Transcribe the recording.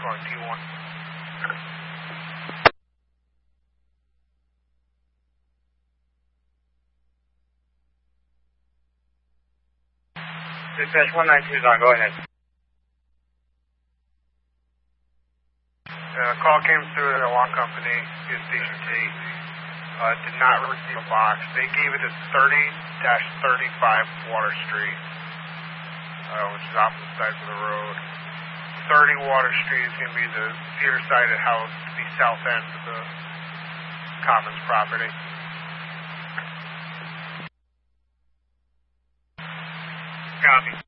calling T1. Dispatch 192 is on, go ahead. Call came through the alarm company, Station T. Did not receive a box. They gave it to 30-35 Water Street, which is opposite side of the road. 30 Water Street is going to be the Cedar-sided house, the south end of the Commons property. Copy.